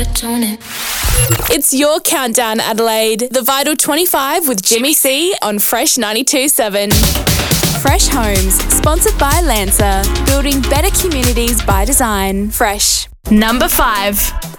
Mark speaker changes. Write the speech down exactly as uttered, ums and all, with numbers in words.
Speaker 1: serotonin.
Speaker 2: It's your countdown, Adelaide. The Vital twenty-five with Jimmy C on Fresh ninety-two point seven.
Speaker 3: Fresh Homes, sponsored by Lancer. Building better communities by design. Fresh.
Speaker 2: Number five.